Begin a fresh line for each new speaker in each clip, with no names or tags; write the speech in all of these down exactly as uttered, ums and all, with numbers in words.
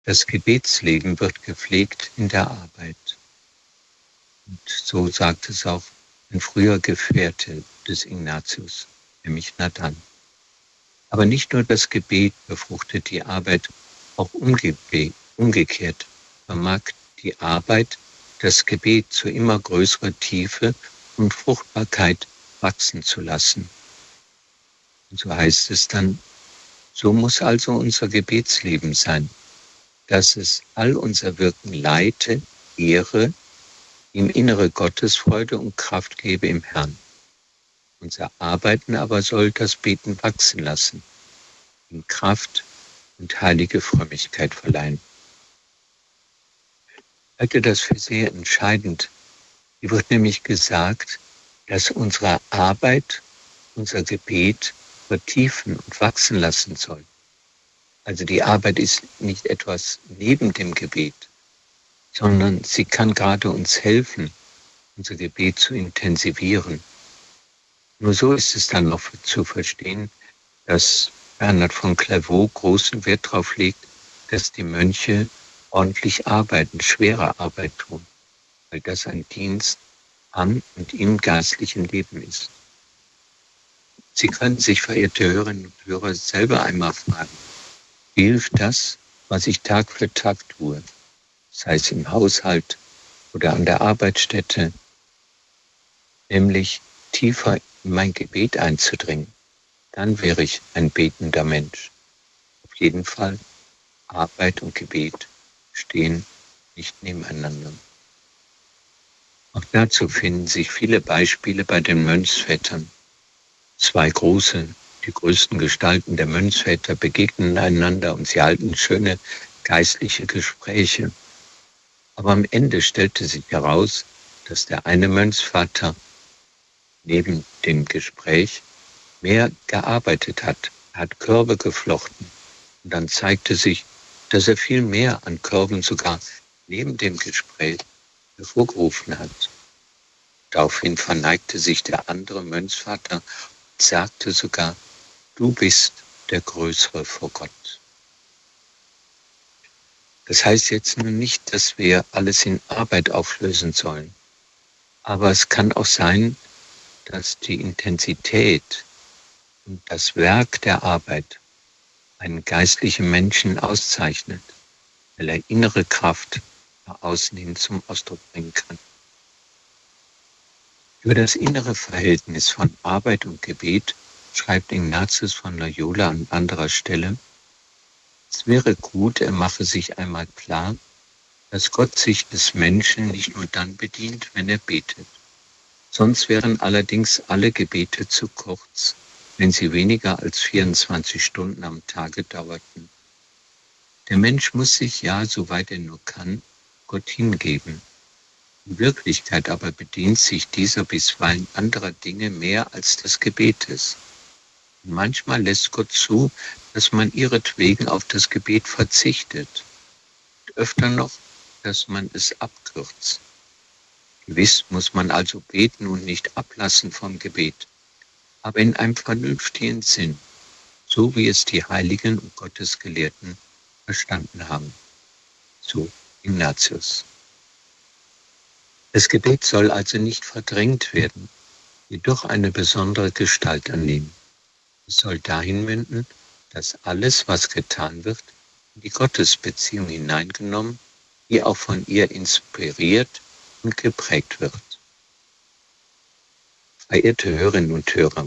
Das Gebetsleben wird gepflegt in der Arbeit. Und so sagt es auch ein früher Gefährte des Ignatius, nämlich Nathan. Aber nicht nur das Gebet befruchtet die Arbeit, auch umge- umgekehrt vermag die Arbeit das Gebet zu immer größerer Tiefe und Fruchtbarkeit wachsen zu lassen. Und so heißt es dann, so muss also unser Gebetsleben sein, dass es all unser Wirken leite, ehre, ihm innere Gottesfreude und Kraft gebe im Herrn. Unser Arbeiten aber soll das Beten wachsen lassen, ihm Kraft und heilige Frömmigkeit verleihen. Ich halte das für sehr entscheidend. Hier wird nämlich gesagt, dass unsere Arbeit, unser Gebet vertiefen und wachsen lassen soll. Also die Arbeit ist nicht etwas neben dem Gebet, sondern sie kann gerade uns helfen, unser Gebet zu intensivieren. Nur so ist es dann noch zu verstehen, dass Bernhard von Clairvaux großen Wert darauf legt, dass die Mönche ordentlich arbeiten, schwere Arbeit tun, weil das ein Dienst am und im geistlichen Leben ist. Sie können sich, verehrte Hörerinnen und Hörer, selber einmal fragen, wie hilft das, was ich Tag für Tag tue, sei es im Haushalt oder an der Arbeitsstätte, nämlich tiefer in mein Gebet einzudringen. Dann wäre ich ein betender Mensch. Auf jeden Fall, Arbeit und Gebet stehen nicht nebeneinander. Auch dazu finden sich viele Beispiele bei den Mönchsvätern. Zwei große, die größten Gestalten der Mönchsväter begegnen einander und sie halten schöne geistliche Gespräche. Aber am Ende stellte sich heraus, dass der eine Mönchsvater neben dem Gespräch mehr gearbeitet hat. Er hat Körbe geflochten. Und dann zeigte sich, dass er viel mehr an Körben sogar neben dem Gespräch hervorgerufen hat. Daraufhin verneigte sich der andere Mönchsvater und sagte sogar, du bist der Größere vor Gott. Das heißt jetzt nur nicht, dass wir alles in Arbeit auflösen sollen. Aber es kann auch sein, dass die Intensität und das Werk der Arbeit einen geistlichen Menschen auszeichnet, weil er innere Kraft nach außen hin zum Ausdruck bringen kann. Über das innere Verhältnis von Arbeit und Gebet schreibt Ignatius von Loyola an anderer Stelle, es wäre gut, er mache sich einmal klar, dass Gott sich des Menschen nicht nur dann bedient, wenn er betet. Sonst wären allerdings alle Gebete zu kurz, wenn sie weniger als vierundzwanzig Stunden am Tage dauerten. Der Mensch muss sich ja, soweit er nur kann, Gott hingeben. In Wirklichkeit aber bedient sich dieser bisweilen anderer Dinge mehr als des Gebetes. Und manchmal lässt Gott zu, dass man ihretwegen auf das Gebet verzichtet. Und öfter noch, dass man es abkürzt. Gewiss muss man also beten und nicht ablassen vom Gebet, aber in einem vernünftigen Sinn, so wie es die Heiligen und Gottesgelehrten verstanden haben. So Ignatius. Das Gebet soll also nicht verdrängt werden, jedoch eine besondere Gestalt annehmen. Es soll dahin münden, dass alles, was getan wird, in die Gottesbeziehung hineingenommen, die auch von ihr inspiriert und geprägt wird. Verehrte Hörerinnen und Hörer,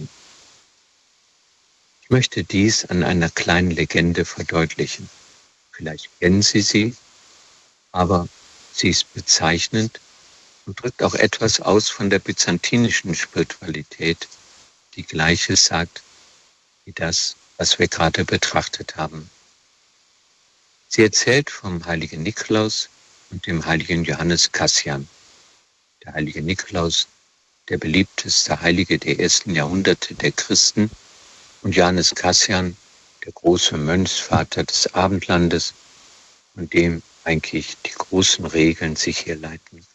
ich möchte dies an einer kleinen Legende verdeutlichen. Vielleicht kennen Sie sie, aber sie ist bezeichnend und drückt auch etwas aus von der byzantinischen Spiritualität, die Gleiches sagt wie das, was wir gerade betrachtet haben. Sie erzählt vom heiligen Nikolaus und dem heiligen Johannes Cassian. Der heilige Nikolaus, der beliebteste Heilige der ersten Jahrhunderte der Christen, und Johannes Cassian, der große Mönchsvater des Abendlandes, von dem eigentlich die großen Regeln sich herleiten.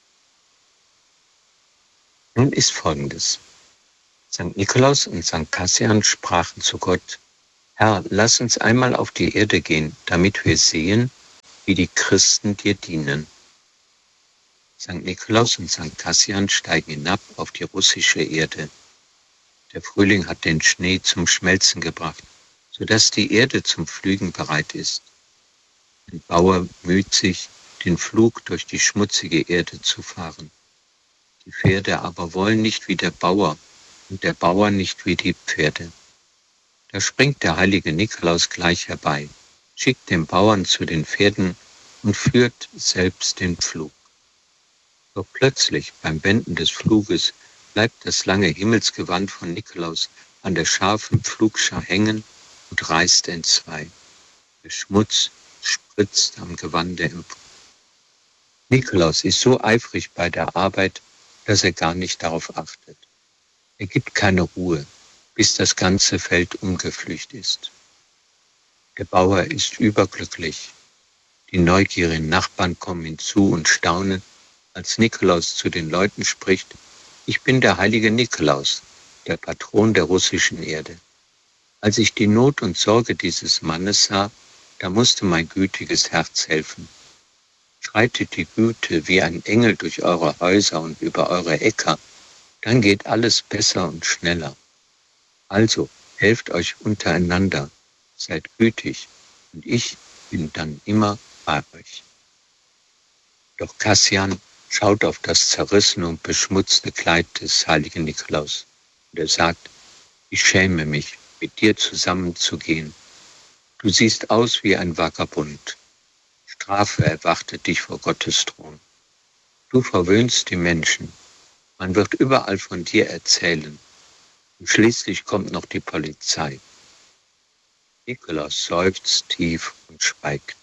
Nun ist Folgendes. Sankt Nikolaus und Sankt Cassian sprachen zu Gott, Herr, lass uns einmal auf die Erde gehen, damit wir sehen, wie die Christen dir dienen. Sankt Nikolaus und Sankt Kassian steigen hinab auf die russische Erde. Der Frühling hat den Schnee zum Schmelzen gebracht, sodass die Erde zum Pflügen bereit ist. Ein Bauer müht sich, den Pflug durch die schmutzige Erde zu fahren. Die Pferde aber wollen nicht wie der Bauer und der Bauer nicht wie die Pferde. Da springt der heilige Nikolaus gleich herbei, schickt den Bauern zu den Pferden und führt selbst den Pflug. Doch plötzlich beim Wenden des Pfluges bleibt das lange Himmelsgewand von Nikolaus an der scharfen Pflugschar hängen und reißt entzwei. Der Schmutz spritzt am Gewande empor. Nikolaus ist so eifrig bei der Arbeit, dass er gar nicht darauf achtet. Er gibt keine Ruhe, bis das ganze Feld umgepflügt ist. Der Bauer ist überglücklich. Die neugierigen Nachbarn kommen hinzu und staunen, als Nikolaus zu den Leuten spricht: Ich bin der heilige Nikolaus, der Patron der russischen Erde. Als ich die Not und Sorge dieses Mannes sah, da musste mein gütiges Herz helfen. Schreitet die Güte wie ein Engel durch eure Häuser und über eure Äcker, dann geht alles besser und schneller. Also helft euch untereinander, seid gütig, und ich bin dann immer bei euch. Doch Kassian schaut auf das zerrissene und beschmutzte Kleid des heiligen Nikolaus und er sagt: Ich schäme mich, mit dir zusammenzugehen. Du siehst aus wie ein Vagabund. Strafe erwartet dich vor Gottes Thron. Du verwöhnst die Menschen. Man wird überall von dir erzählen. Und schließlich kommt noch die Polizei. Nikolaus seufzt tief und schweigt.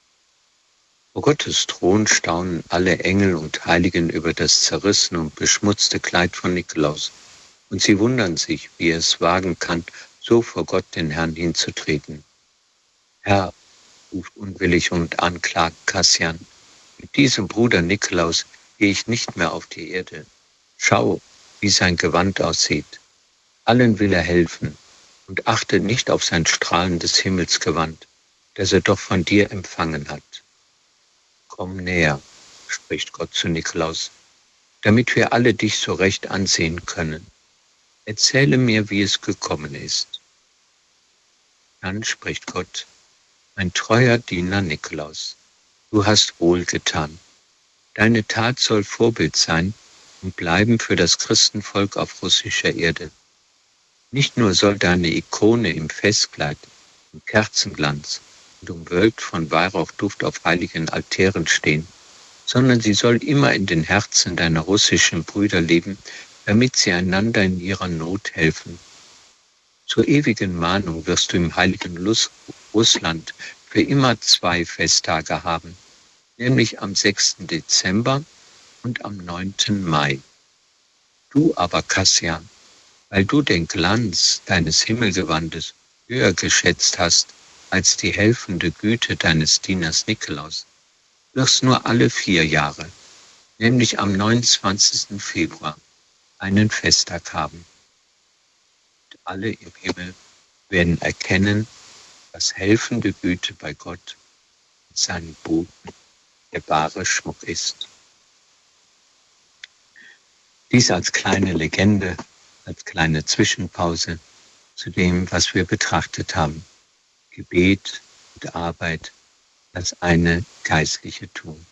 Vor Gottes Thron staunen alle Engel und Heiligen über das zerrissene und beschmutzte Kleid von Nikolaus. Und sie wundern sich, wie er es wagen kann, so vor Gott den Herrn hinzutreten. Herr, ruft unwillig und anklagt Kassian, mit diesem Bruder Nikolaus gehe ich nicht mehr auf die Erde. Schau, wie sein Gewand aussieht. Allen will er helfen und achtet nicht auf sein strahlendes Himmelsgewand, das er doch von dir empfangen hat. Komm näher, spricht Gott zu Nikolaus, damit wir alle dich so recht ansehen können. Erzähle mir, wie es gekommen ist. Dann spricht Gott: Mein treuer Diener Nikolaus, du hast wohl getan. Deine Tat soll Vorbild sein und bleiben für das Christenvolk auf russischer Erde. Nicht nur soll deine Ikone im Festkleid, im Kerzenglanz und umwölkt von Weihrauchduft auf heiligen Altären stehen, sondern sie soll immer in den Herzen deiner russischen Brüder leben, damit sie einander in ihrer Not helfen. Zur ewigen Mahnung wirst du im heiligen Russland für immer zwei Festtage haben, nämlich am sechsten Dezember und am neunten Mai. Du aber, Kassian, weil du den Glanz deines Himmelgewandes höher geschätzt hast als die helfende Güte deines Dieners Nikolaus, wirst nur alle vier Jahre, nämlich am neunundzwanzigsten Februar, einen Festtag haben. Und alle im Himmel werden erkennen, dass helfende Güte bei Gott und seinen Boten der wahre Schmuck ist. Dies als kleine Legende, als kleine Zwischenpause zu dem, was wir betrachtet haben. Gebet und Arbeit als eine geistliche Tun.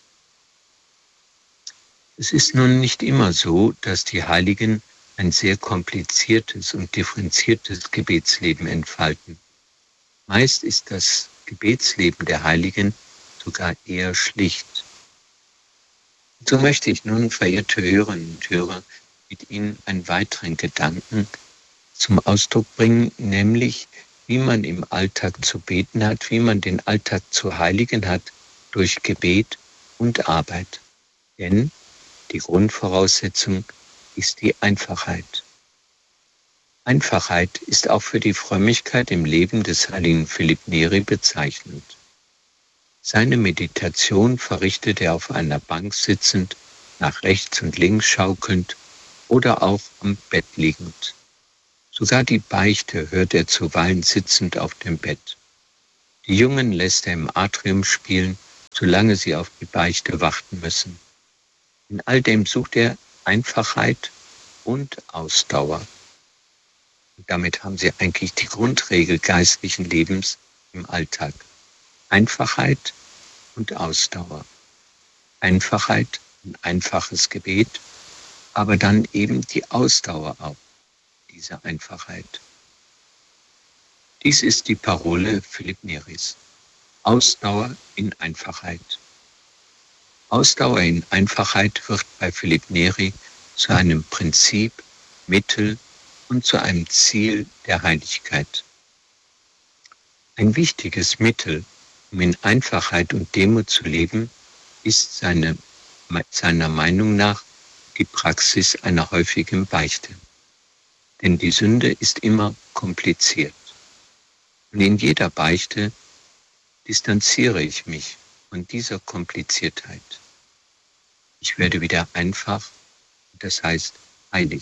Es ist nun nicht immer so, dass die Heiligen ein sehr kompliziertes und differenziertes Gebetsleben entfalten. Meist ist das Gebetsleben der Heiligen sogar eher schlicht. So möchte ich nun, verehrte Hörerinnen und Hörer, mit Ihnen einen weiteren Gedanken zum Ausdruck bringen, nämlich wie man im Alltag zu beten hat, wie man den Alltag zu heiligen hat durch Gebet und Arbeit. Denn die Grundvoraussetzung ist die Einfachheit. Einfachheit ist auch für die Frömmigkeit im Leben des heiligen Philipp Neri bezeichnend. Seine Meditation verrichtet er auf einer Bank sitzend, nach rechts und links schaukelnd oder auch am Bett liegend. Sogar die Beichte hört er zuweilen sitzend auf dem Bett. Die Jungen lässt er im Atrium spielen, solange sie auf die Beichte warten müssen. In all dem sucht er Einfachheit und Ausdauer. Und damit haben sie eigentlich die Grundregel geistlichen Lebens im Alltag. Einfachheit und Ausdauer. Einfachheit, ein einfaches Gebet, aber dann eben die Ausdauer auch dieser Einfachheit. Dies ist die Parole Philipp Neris. Ausdauer in Einfachheit. Ausdauer in Einfachheit wird bei Philipp Neri zu einem Prinzip, Mittel und zu einem Ziel der Heiligkeit. Ein wichtiges Mittel, um in Einfachheit und Demut zu leben, ist seine, seiner Meinung nach die Praxis einer häufigen Beichte. Denn die Sünde ist immer kompliziert. Und in jeder Beichte distanziere ich mich von dieser Kompliziertheit. Ich werde wieder einfach, das heißt heilig.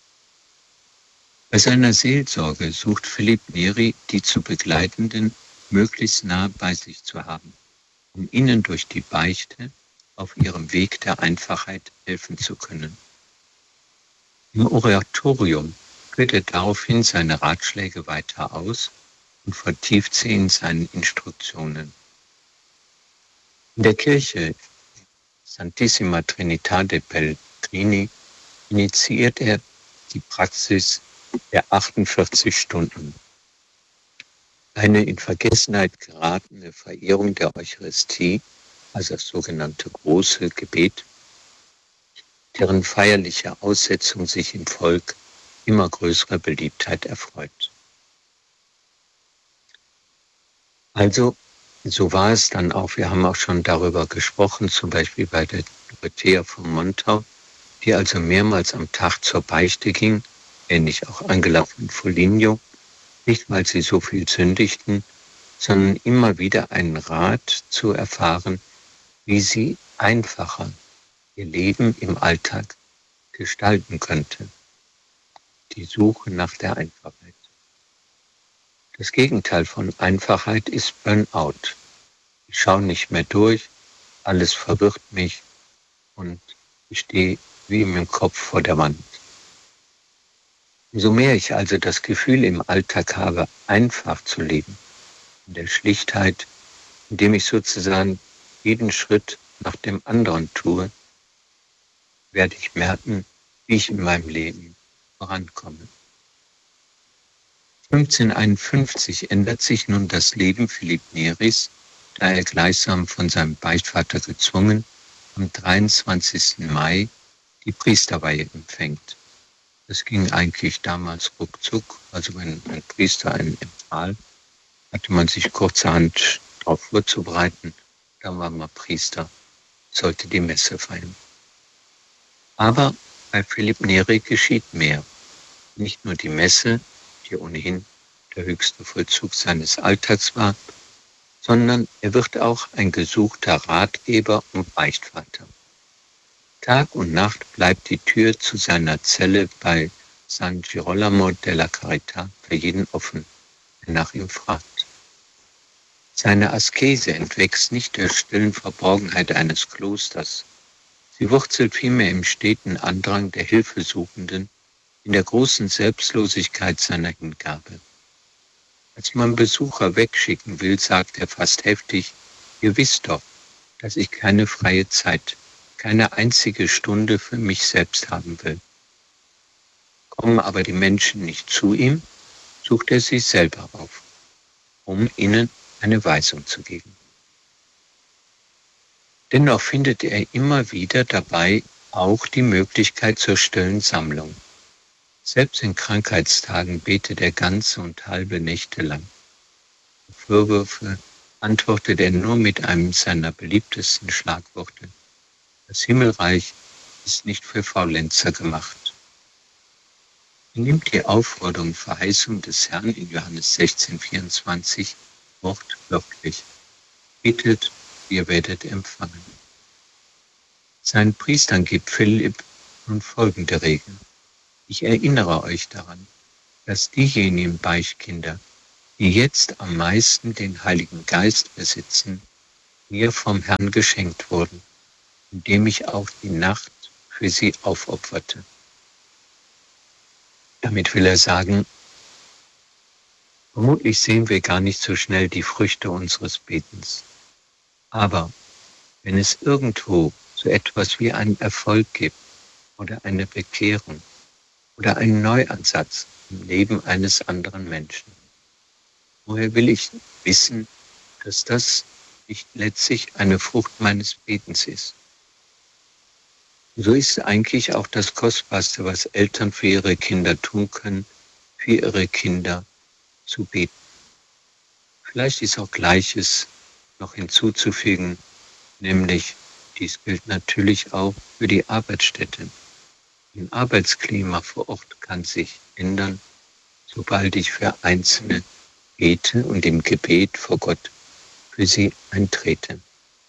Bei seiner Seelsorge sucht Philipp Neri, die zu Begleitenden möglichst nah bei sich zu haben, um ihnen durch die Beichte auf ihrem Weg der Einfachheit helfen zu können. Im Oratorium führt er daraufhin seine Ratschläge weiter aus und vertieft sie in seinen Instruktionen. In der Kirche Santissima Trinità de Pellegrini initiiert er die Praxis der achtundvierzig Stunden. Eine in Vergessenheit geratene Verehrung der Eucharistie, also das sogenannte große Gebet, deren feierliche Aussetzung sich im Volk immer größerer Beliebtheit erfreut. Also, so war es dann auch, wir haben auch schon darüber gesprochen, zum Beispiel bei der Dorothea von Montau, die also mehrmals am Tag zur Beichte ging, ähnlich auch Angela von Foligno, nicht weil sie so viel sündigten, sondern immer wieder einen Rat zu erfahren, wie sie einfacher ihr Leben im Alltag gestalten könnte. Die Suche nach der Einfachheit. Das Gegenteil von Einfachheit ist Burnout. Ich schaue nicht mehr durch, alles verwirrt mich und ich stehe wie im Kopf vor der Wand. Umso mehr ich also das Gefühl im Alltag habe, einfach zu leben, in der Schlichtheit, indem ich sozusagen jeden Schritt nach dem anderen tue, werde ich merken, wie ich in meinem Leben vorankomme. fünfzehnhunderteinundfünfzig ändert sich nun das Leben Philipp Neris, da er gleichsam von seinem Beichtvater gezwungen am dreiundzwanzigsten Mai die Priesterweihe empfängt. Das ging eigentlich damals ruckzuck, also wenn ein Priester einen empfahl, hatte man sich kurzerhand darauf vorzubereiten, dann war man Priester, sollte die Messe feiern. Aber bei Philipp Neri geschieht mehr. Nicht nur die Messe, die ohnehin der höchste Vollzug seines Alltags war, sondern er wird auch ein gesuchter Ratgeber und Beichtvater. Tag und Nacht bleibt die Tür zu seiner Zelle bei San Girolamo della Carità für jeden offen, der nach ihm fragt. Seine Askese entwächst nicht der stillen Verborgenheit eines Klosters. Sie wurzelt vielmehr im steten Andrang der Hilfesuchenden, in der großen Selbstlosigkeit seiner Hingabe. Als man Besucher wegschicken will, sagt er fast heftig, ihr wisst doch, dass ich keine freie Zeit, keine einzige Stunde für mich selbst haben will. Kommen aber die Menschen nicht zu ihm, sucht er sie selber auf, um ihnen eine Weisung zu geben. Dennoch findet er immer wieder dabei auch die Möglichkeit zur stillen Sammlung. Selbst in Krankheitstagen betet er ganze und halbe Nächte lang. Auf Vorwürfe antwortet er nur mit einem seiner beliebtesten Schlagworte. Das Himmelreich ist nicht für Faulenzer gemacht. Er nimmt die Aufforderung, Verheißung des Herrn in Johannes sechzehn, vierundzwanzig wortwörtlich. Bittet, ihr werdet empfangen. Seinen Priestern gibt Philipp nun folgende Regel. Ich erinnere euch daran, dass diejenigen Beichtkinder, die jetzt am meisten den Heiligen Geist besitzen, mir vom Herrn geschenkt wurden, indem ich auch die Nacht für sie aufopferte. Damit will er sagen, vermutlich sehen wir gar nicht so schnell die Früchte unseres Betens. Aber wenn es irgendwo so etwas wie einen Erfolg gibt oder eine Bekehrung oder einen Neuansatz im Leben eines anderen Menschen, woher will ich wissen, dass das nicht letztlich eine Frucht meines Betens ist? So ist eigentlich auch das Kostbarste, was Eltern für ihre Kinder tun können, für ihre Kinder zu beten. Vielleicht ist auch Gleiches noch hinzuzufügen, nämlich dies gilt natürlich auch für die Arbeitsstätte. Ein Arbeitsklima vor Ort kann sich ändern, sobald ich für Einzelne bete und im Gebet vor Gott für sie eintrete.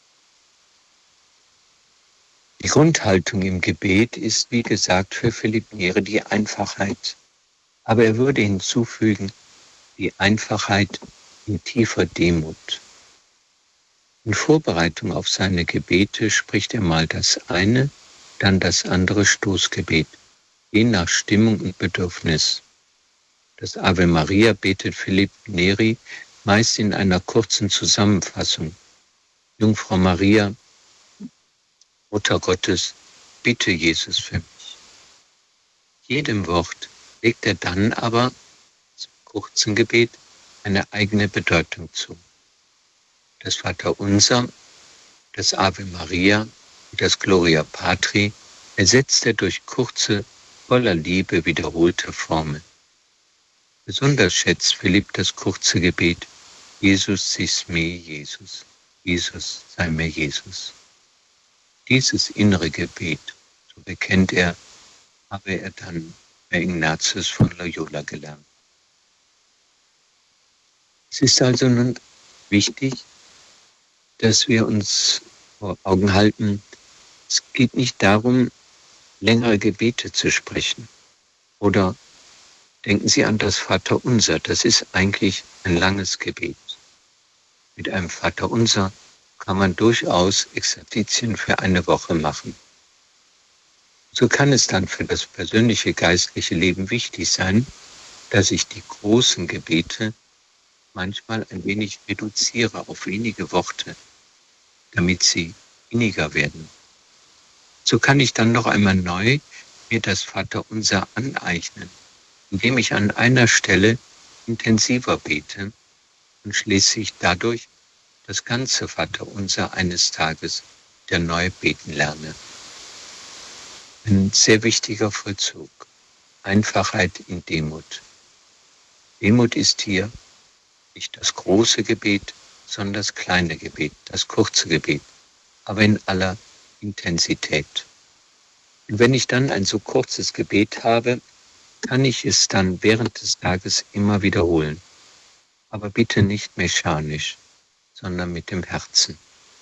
Die Grundhaltung im Gebet ist, wie gesagt, für Philipp Neri die Einfachheit. Aber er würde hinzufügen, die Einfachheit in tiefer Demut. In Vorbereitung auf seine Gebete spricht er mal das eine, dann das andere Stoßgebet, je nach Stimmung und Bedürfnis. Das Ave Maria betet Philipp Neri meist in einer kurzen Zusammenfassung. Jungfrau Maria, Mutter Gottes, bitte Jesus für mich. Jedem Wort legt er dann aber zum kurzen Gebet eine eigene Bedeutung zu. Das Vaterunser, das Ave Maria und das Gloria Patri ersetzt er durch kurze, voller Liebe wiederholte Formeln. Besonders schätzt Philipp das kurze Gebet, Jesus sis me Jesus, Jesus sei mir Jesus. Dieses innere Gebet, so bekennt er, habe er dann bei Ignatius von Loyola gelernt. Es ist also nun wichtig, dass wir uns vor Augen halten, es geht nicht darum, längere Gebete zu sprechen. Oder denken Sie an das Vaterunser, das ist eigentlich ein langes Gebet. Mit einem Vaterunser kann man durchaus Exerzitien für eine Woche machen. So kann es dann für das persönliche geistliche Leben wichtig sein, dass ich die großen Gebete manchmal ein wenig reduziere auf wenige Worte, damit sie inniger werden. So kann ich dann noch einmal neu mir das Vaterunser aneignen, indem ich an einer Stelle intensiver bete und schließlich dadurch das ganze Vaterunser eines Tages der neu beten lerne. Ein sehr wichtiger Vollzug. Einfachheit in Demut. Demut ist hier nicht das große Gebet, sondern das kleine Gebet, das kurze Gebet, aber in aller Intensität. Und wenn ich dann ein so kurzes Gebet habe, kann ich es dann während des Tages immer wiederholen. Aber bitte nicht mechanisch, sondern mit dem Herzen.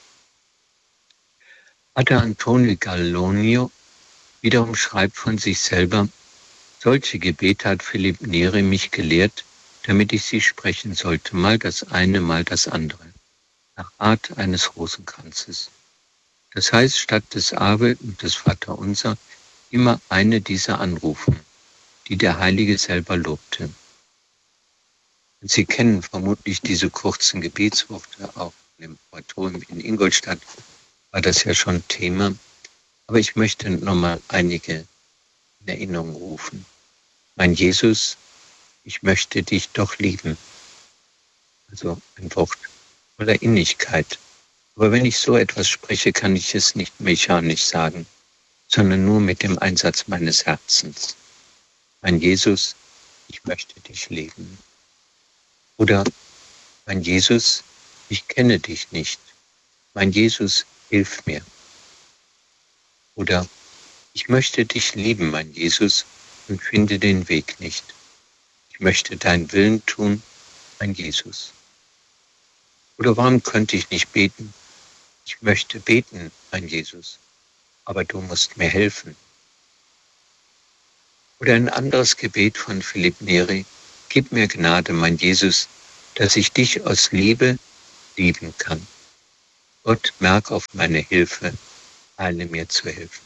Pater Antonio Gallonio wiederum schreibt von sich selber, solche Gebete hat Philipp Neri mich gelehrt, damit ich sie sprechen sollte, mal das eine, mal das andere, nach Art eines Rosenkranzes. Das heißt, statt des Ave und des Vaterunser immer eine dieser Anrufungen, die der Heilige selber lobte. Und Sie kennen vermutlich diese kurzen Gebetsworte, auch im Oratorium in Ingolstadt war das ja schon Thema. Aber ich möchte nochmal einige in Erinnerung rufen. Mein Jesus, ich möchte dich doch lieben. Also ein Wort voller Innigkeit. Aber wenn ich so etwas spreche, kann ich es nicht mechanisch sagen, sondern nur mit dem Einsatz meines Herzens. Mein Jesus, ich möchte dich lieben. Oder, mein Jesus, ich kenne dich nicht. Mein Jesus, hilf mir. Oder, ich möchte dich lieben, mein Jesus, und finde den Weg nicht. Ich möchte deinen Willen tun, mein Jesus. Oder warum könnte ich nicht beten? Ich möchte beten, mein Jesus, aber du musst mir helfen. Oder ein anderes Gebet von Philipp Neri, gib mir Gnade, mein Jesus, dass ich dich aus Liebe lieben kann. Gott, merk auf meine Hilfe, eile mir zu helfen.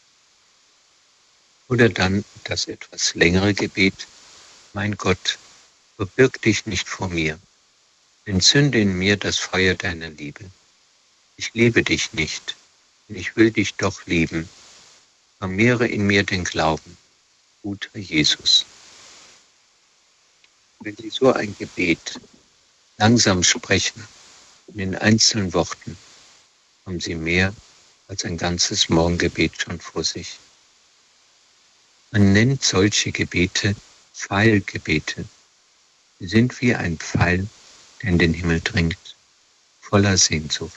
Oder dann das etwas längere Gebet: Mein Gott, verbirg dich nicht vor mir, entzünde in mir das Feuer deiner Liebe. Ich liebe dich nicht, und ich will dich doch lieben. Vermehre in mir den Glauben, guter Jesus. Wenn Sie so ein Gebet langsam sprechen und in einzelnen Worten, haben Sie mehr als ein ganzes Morgengebet schon vor sich. Man nennt solche Gebete Pfeilgebete. Sie sind wie ein Pfeil, der in den Himmel dringt, voller Sehnsucht.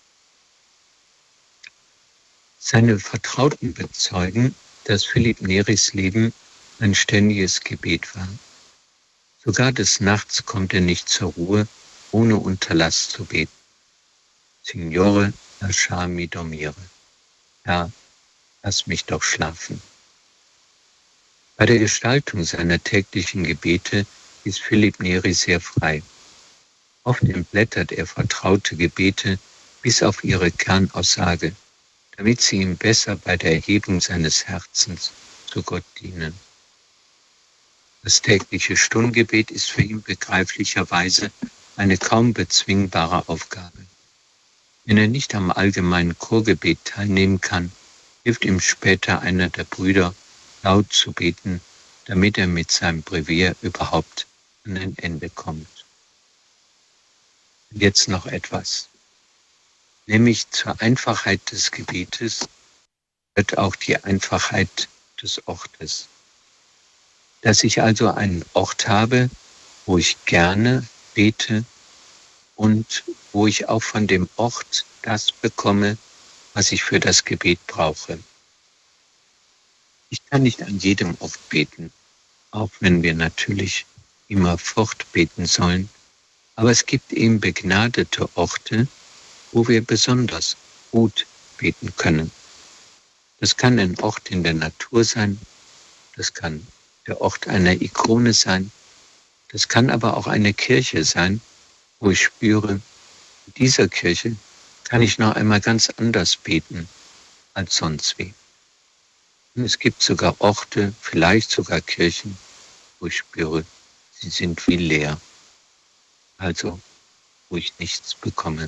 Seine Vertrauten bezeugen, dass Philipp Neris Leben ein ständiges Gebet war. Sogar des Nachts kommt er nicht zur Ruhe, ohne Unterlass zu beten. Signore, lasciami dormire. Herr, lass mich doch schlafen. Bei der Gestaltung seiner täglichen Gebete ist Philipp Neri sehr frei. Oft entblättert er vertraute Gebete bis auf ihre Kernaussage, damit sie ihm besser bei der Erhebung seines Herzens zu Gott dienen. Das tägliche Stundengebet ist für ihn begreiflicherweise eine kaum bezwingbare Aufgabe. Wenn er nicht am allgemeinen Chorgebet teilnehmen kann, hilft ihm später einer der Brüder, laut zu beten, damit er mit seinem Brevier überhaupt an ein Ende kommt. Und jetzt noch etwas. Nämlich zur Einfachheit des Gebetes gehört auch die Einfachheit des Ortes. Dass ich also einen Ort habe, wo ich gerne bete und wo ich auch von dem Ort das bekomme, was ich für das Gebet brauche. Ich kann nicht an jedem Ort beten, auch wenn wir natürlich immer fortbeten sollen, aber es gibt eben begnadete Orte, wo wir besonders gut beten können. Das kann ein Ort in der Natur sein, das kann der Ort einer Ikone sein, das kann aber auch eine Kirche sein, wo ich spüre, in dieser Kirche kann ich noch einmal ganz anders beten als sonst wie. Und es gibt sogar Orte, vielleicht sogar Kirchen, wo ich spüre, sie sind wie leer, also wo ich nichts bekomme.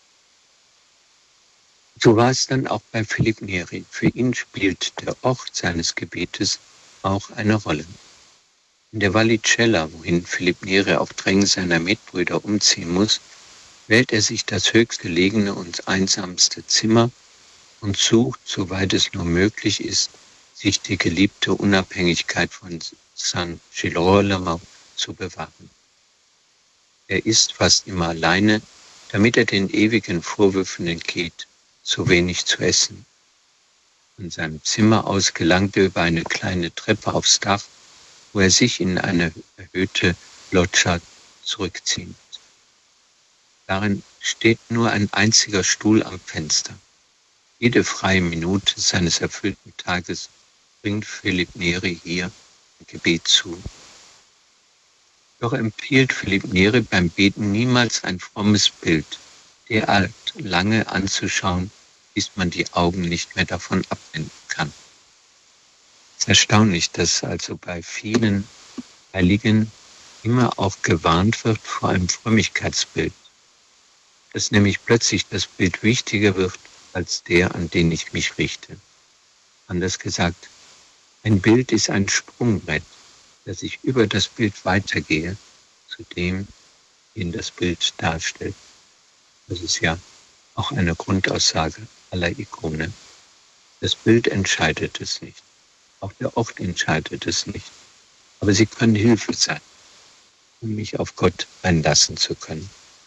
So war es dann auch bei Philipp Neri. Für ihn spielt der Ort seines Gebetes auch eine Rolle. In der Vallicella, wohin Philipp Neri auf Drängen seiner Mitbrüder umziehen muss, wählt er sich das höchstgelegene und einsamste Zimmer und sucht, soweit es nur möglich ist, sich die geliebte Unabhängigkeit von San Girolamo zu bewahren. Er ist fast immer alleine, damit er den ewigen Vorwürfen entgeht, zu wenig zu essen. Von seinem Zimmer aus gelangt er über eine kleine Treppe aufs Dach, wo er sich in eine erhöhte Loggia zurückzieht. Darin steht nur ein einziger Stuhl am Fenster. Jede freie Minute seines erfüllten Tages bringt Philipp Neri hier ein Gebet zu. Doch empfiehlt Philipp Neri beim Beten niemals ein frommes Bild, derart lange anzuschauen, bis man die Augen nicht mehr davon abwenden kann. Es ist erstaunlich, dass also bei vielen Heiligen immer auch gewarnt wird vor einem Frömmigkeitsbild, dass nämlich plötzlich das Bild wichtiger wird als der, an den ich mich richte. Anders gesagt, ein Bild ist ein Sprungbrett, dass ich über das Bild weitergehe, zu dem, den das Bild darstellt. Das ist ja auch eine Grundaussage aller Ikone. Das Bild entscheidet es nicht. Auch der Ort entscheidet es nicht. Aber sie können Hilfe sein, um mich auf Gott einlassen zu können.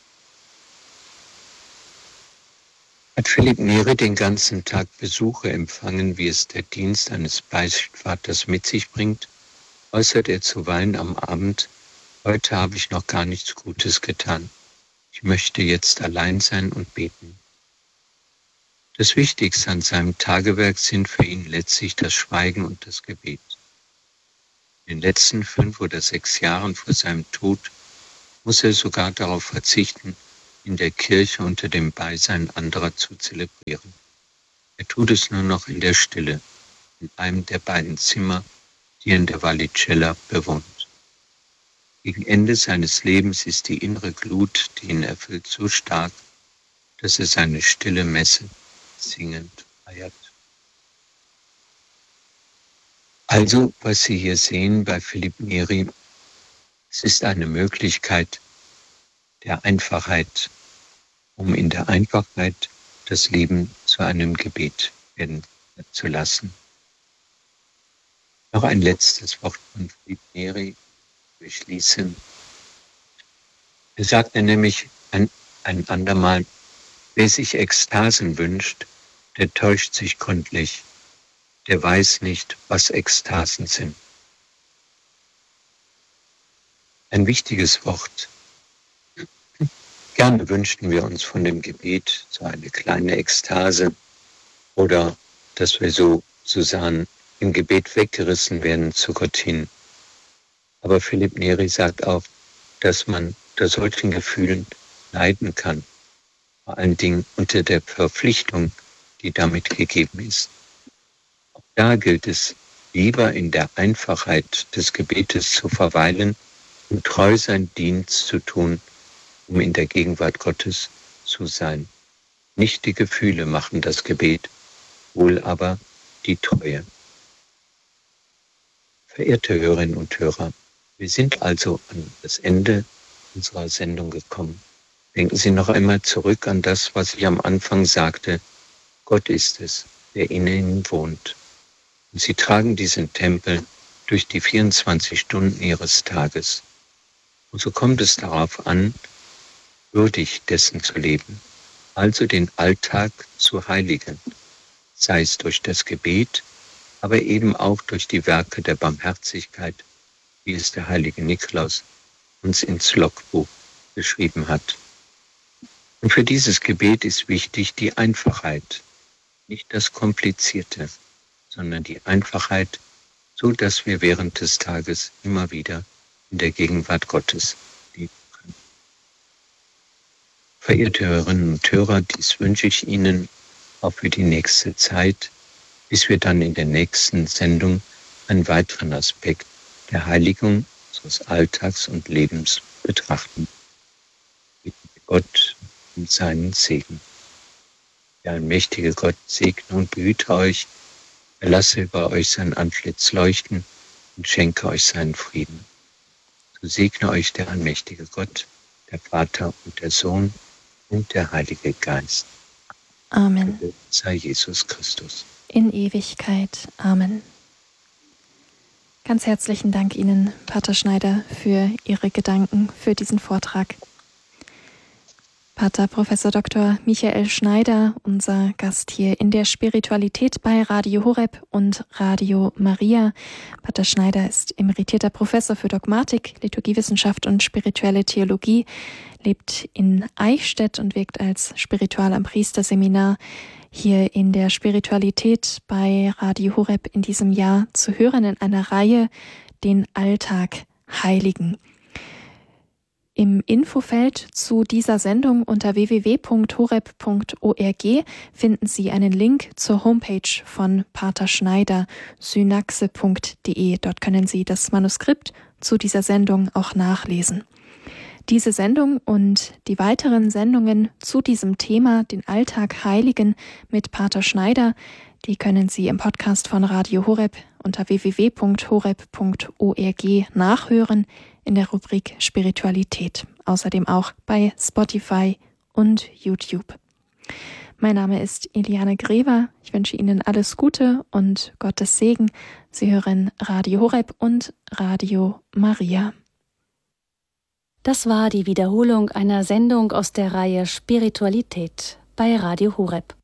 Hat Philipp Neri den ganzen Tag Besuche empfangen, wie es der Dienst eines Beichtvaters mit sich bringt, äußert er zuweilen am Abend: Heute habe ich noch gar nichts Gutes getan. Ich möchte jetzt allein sein und beten. Das Wichtigste an seinem Tagewerk sind für ihn letztlich das Schweigen und das Gebet. In den letzten fünf oder sechs Jahren vor seinem Tod muss er sogar darauf verzichten, in der Kirche unter dem Beisein anderer zu zelebrieren. Er tut es nur noch in der Stille, in einem der beiden Zimmer, die er in der Vallicella bewohnt. Gegen Ende seines Lebens ist die innere Glut, die ihn erfüllt, so stark, dass er seine stille Messe singend feiert. Also, was Sie hier sehen bei Philipp Neri, es ist eine Möglichkeit der Einfachheit, um in der Einfachheit das Leben zu einem Gebet werden zu lassen. Noch ein letztes Wort von Philipp Neri. Ich schließe. Er sagte nämlich ein, ein andermal, wer sich Ekstasen wünscht, der täuscht sich gründlich, der weiß nicht, was Ekstasen sind. Ein wichtiges Wort. Gerne wünschten wir uns von dem Gebet so eine kleine Ekstase oder dass wir so sozusagen im Gebet weggerissen werden zu Gott hin. Aber Philipp Neri sagt auch, dass man unter solchen Gefühlen leiden kann, vor allen Dingen unter der Verpflichtung, die damit gegeben ist. Auch da gilt es, lieber in der Einfachheit des Gebetes zu verweilen und treu seinen Dienst zu tun, um in der Gegenwart Gottes zu sein. Nicht die Gefühle machen das Gebet, wohl aber die Treue. Verehrte Hörerinnen und Hörer, wir sind also an das Ende unserer Sendung gekommen. Denken Sie noch einmal zurück an das, was ich am Anfang sagte. Gott ist es, der in Ihnen wohnt. Und Sie tragen diesen Tempel durch die vierundzwanzig Stunden Ihres Tages. Und so kommt es darauf an, würdig dessen zu leben, also den Alltag zu heiligen, sei es durch das Gebet, aber eben auch durch die Werke der Barmherzigkeit, wie es der heilige Nikolaus uns ins Logbuch geschrieben hat. Und für dieses Gebet ist wichtig die Einfachheit, nicht das Komplizierte, sondern die Einfachheit, so dass wir während des Tages immer wieder in der Gegenwart Gottes leben können. Verehrte Hörerinnen und Hörer, dies wünsche ich Ihnen auch für die nächste Zeit, bis wir dann in der nächsten Sendung einen weiteren Aspekt der Heiligung unseres Alltags und Lebens betrachten. Bitten wir Gott um seinen Segen. Der allmächtige Gott segne und behüte euch, er lasse über euch sein Antlitz leuchten und schenke euch seinen Frieden. So segne euch der allmächtige Gott, der Vater und der Sohn und der Heilige Geist.
Amen.
Gelobt sei Jesus Christus.
In Ewigkeit. Amen. Ganz herzlichen Dank Ihnen, Pater Schneider, für Ihre Gedanken, für diesen Vortrag. Pater Professor Doktor Michael Schneider, unser Gast hier in der Spiritualität bei Radio Horeb und Radio Maria. Pater Schneider ist emeritierter Professor für Dogmatik, Liturgiewissenschaft und spirituelle Theologie, lebt in Eichstätt und wirkt als Spiritual am Priesterseminar. Hier in der Spiritualität bei Radio Horeb in diesem Jahr zu hören in einer Reihe Den Alltag heiligen. Im Infofeld zu dieser Sendung unter w w w punkt horeb punkt org finden Sie einen Link zur Homepage von Pater Schneider, synaxe punkt de. Dort können Sie das Manuskript zu dieser Sendung auch nachlesen. Diese Sendung und die weiteren Sendungen zu diesem Thema, den Alltag heiligen mit Pater Schneider, die können Sie im Podcast von Radio Horeb unter w w w punkt horeb punkt org nachhören in der Rubrik Spiritualität. Außerdem auch bei Spotify und YouTube. Mein Name ist Eliane Grever. Ich wünsche Ihnen alles Gute und Gottes Segen. Sie hören Radio Horeb und Radio Maria.
Das war die Wiederholung einer Sendung aus der Reihe Spiritualität bei Radio Horeb.